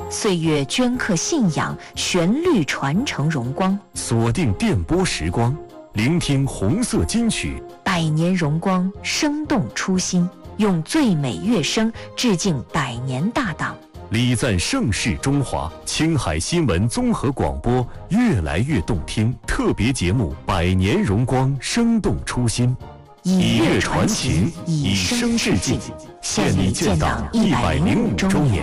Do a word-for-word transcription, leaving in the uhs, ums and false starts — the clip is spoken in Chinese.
岁月镌刻信仰，旋律传承荣光。 锁定电波时光，聆听红色金曲。 百年荣光，生动初心，用最美乐声致敬百年大党。 礼赞盛世中华，青海新闻综合广播越来越动听。特别节目《百年荣光，生动初心》， 以乐传情，以声致敬，献礼建党一百零五周年。